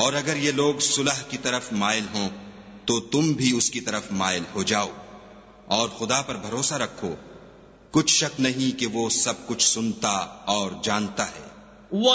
और अगर ये लोग सुलह की तरफ माइल हों तो तुम भी उसकी तरफ माइल हो जाओ, और खुदा पर भरोसा रखो, कुछ शक नहीं कि वो सब कुछ सुनता और जानता है।